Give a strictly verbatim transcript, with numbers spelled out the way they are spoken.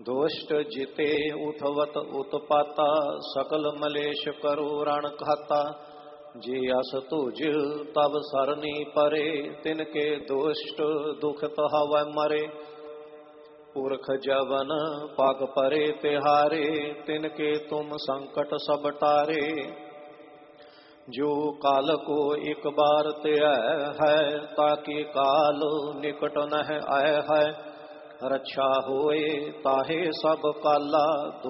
दुष्ट जिते उठवत उत्पाता सकल मलेश करो रण खाता जे अस तुझ तब सरनी परे तिनके दुष्ट दुखत हवै मरे पुरख जवन पग परे तिहारे तिनके तुम संकट सब टारे जो काल को एक बार त्यय है ताकि काल निकट नह आय है रक्षा होए ताहे सब काला